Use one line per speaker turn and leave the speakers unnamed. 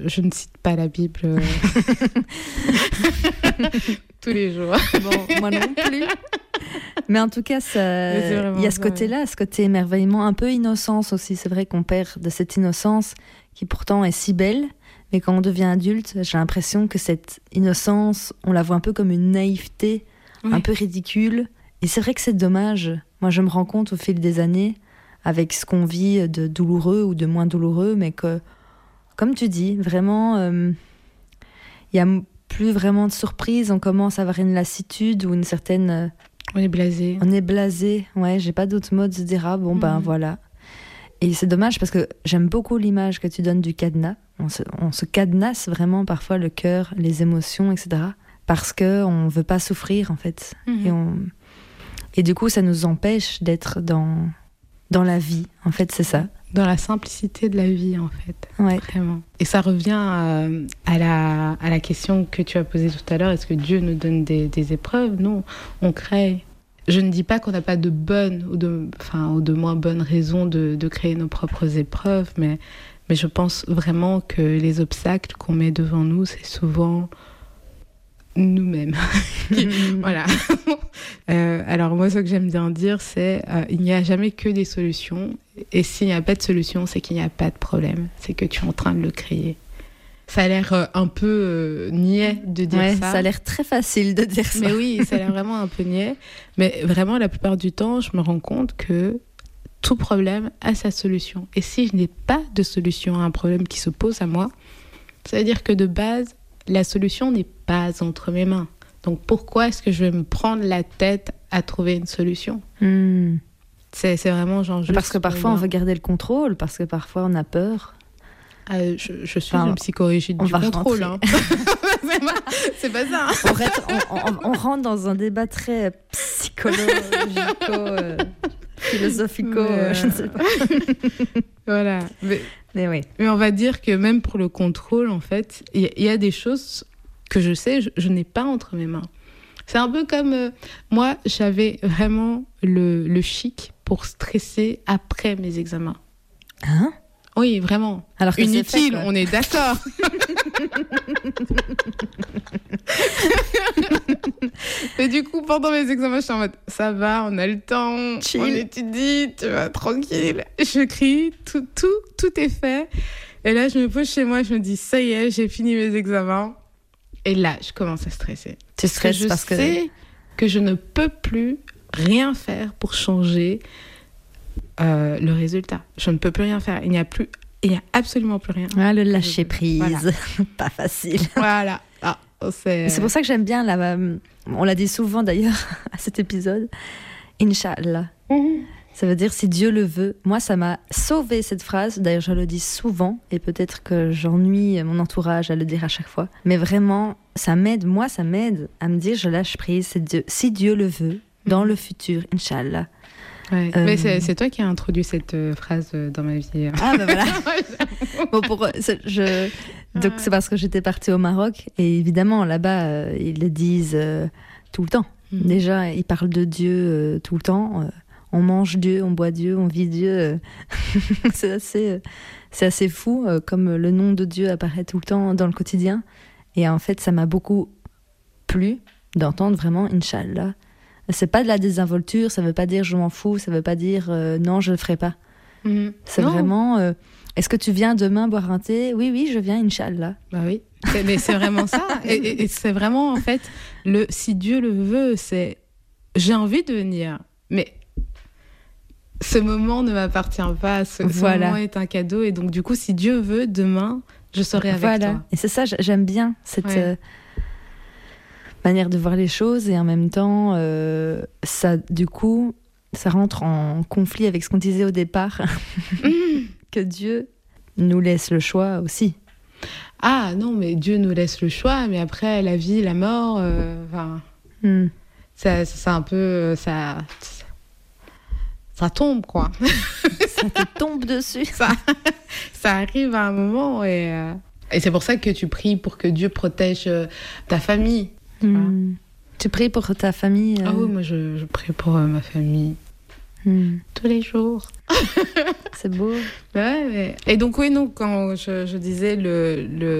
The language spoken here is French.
Je ne cite pas la Bible tous les jours.
Bon, moi non plus. Mais en tout cas, il y a ce côté-là, ce côté émerveillement, un peu innocence aussi. C'est vrai qu'on perd de cette innocence qui pourtant est si belle. Mais quand on devient adulte, j'ai l'impression que cette innocence, on la voit un peu comme une naïveté, un peu ridicule. Et c'est vrai que c'est dommage. Moi, je me rends compte au fil des années, avec ce qu'on vit de douloureux ou de moins douloureux, mais que, comme tu dis, vraiment, il n'y a plus vraiment de surprise. On commence à avoir une lassitude ou une certaine...
On est blasé.
On est blasé, ouais, j'ai pas d'autre mot de se dire, voilà. Et c'est dommage parce que j'aime beaucoup l'image que tu donnes du cadenas. On se cadenasse vraiment parfois le cœur, les émotions, etc. Parce qu'on ne veut pas souffrir, en fait. Et du coup, ça nous empêche d'être dans la vie. En fait, c'est ça.
Dans la simplicité de la vie, en fait.
Ouais.
Vraiment. Et ça revient à la question que tu as posée tout à l'heure. Est-ce que Dieu nous donne des épreuves ? Non, on crée. Je ne dis pas qu'on n'a pas de bonnes ou de moins bonnes raisons de créer nos propres épreuves, mais je pense vraiment que les obstacles qu'on met devant nous, c'est souvent nous-mêmes. Voilà. Alors moi, ce que j'aime bien dire, c'est il n'y a jamais que des solutions. Et s'il n'y a pas de solution, c'est qu'il n'y a pas de problème. C'est que tu es en train de le créer. Ça a l'air un peu niais de dire ça.
Ça a l'air très facile de dire ça.
Mais oui, ça a l'air vraiment un peu niais. Mais vraiment, la plupart du temps, je me rends compte que tout problème a sa solution. Et si je n'ai pas de solution à un problème qui se pose à moi, ça veut dire que de base, la solution n'est pas entre mes mains. Donc pourquoi est-ce que je vais me prendre la tête à trouver une solution ? C'est vraiment genre juste...
Parce que parfois on veut garder le contrôle, parce que parfois on a peur.
Je suis une psychorigide du contrôle. Hein. C'est pas ça.
On rentre dans un débat très psychologico, philosophico, je ne sais pas.
Voilà.
Mais oui.
Mais on va dire que même pour le contrôle, en fait, il y a des choses que je sais, je n'ai pas entre mes mains. C'est un peu comme... moi, j'avais vraiment le chic pour stresser après mes examens.
Hein ?
Oui, vraiment.
Alors que
inutile,
c'est fait,
on est d'accord. Mais du coup, pendant mes examens, je suis en mode, ça va, on a le temps, chill. On étudie, tu vas tranquille. Je crie, tout est fait. Et là, je me pose chez moi, je me dis, ça y est, j'ai fini mes examens. Et là, je commence à stresser.
Tu stresses parce que...
Je sais que je ne peux plus rien faire pour changer le résultat. Je ne peux plus rien faire. Il n'y a absolument plus rien.
Ah, le lâcher prise. Voilà. Pas facile.
Voilà.
C'est pour ça que j'aime bien, on l'a dit souvent d'ailleurs à cet épisode, Inch'Allah. Ça veut dire si Dieu le veut. Moi, ça m'a sauvé cette phrase. D'ailleurs, je le dis souvent et peut-être que j'ennuie mon entourage à le dire à chaque fois. Mais vraiment, ça m'aide à me dire je lâche prise. C'est Dieu. Si Dieu le veut, dans le futur, Inch'Allah.
Ouais. Mais c'est toi qui as introduit cette phrase dans ma vie.
Ah ben voilà. Bon, donc c'est parce que j'étais partie au Maroc et évidemment là-bas ils le disent tout le temps. Déjà ils parlent de Dieu tout le temps. On mange Dieu, on boit Dieu, on vit Dieu. C'est assez fou comme le nom de Dieu apparaît tout le temps dans le quotidien. Et en fait ça m'a beaucoup plu d'entendre vraiment Inch'Allah. C'est pas de la désinvolture, ça veut pas dire je m'en fous, ça veut pas dire non, je le ferai pas. C'est vraiment est-ce que tu viens demain boire un thé ? Oui, je viens, Inch'Allah.
Bah oui, mais c'est vraiment ça. Et c'est vraiment en fait, si Dieu le veut, c'est j'ai envie de venir, mais ce moment ne m'appartient pas, ce moment est un cadeau. Et donc du coup, si Dieu veut, demain, je serai avec toi.
Et c'est ça, j'aime bien cette... manière de voir les choses et en même temps ça du coup ça rentre en conflit avec ce qu'on disait au départ que Dieu nous laisse le choix aussi.
Ah non, mais Dieu nous laisse le choix, mais après la vie, la mort, c'est un peu ça tombe quoi.
Ça te tombe dessus.
Ça arrive à un moment et c'est pour ça que tu pries pour que Dieu protège ta famille.
Tu pries pour ta famille
Ah oui, moi je prie pour ma famille. tous les jours.
C'est beau.
Ouais, mais... Et donc, oui, non, quand je disais